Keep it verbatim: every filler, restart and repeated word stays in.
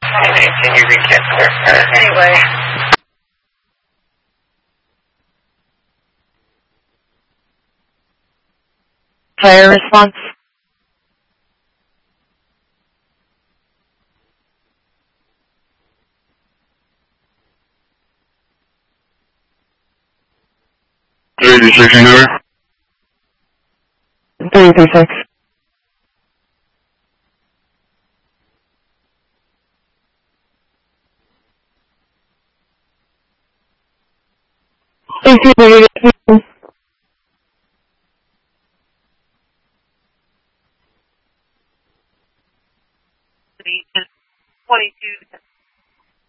Can you recancel her? Anyway. Fire response. three three six number. three three six. Thank you.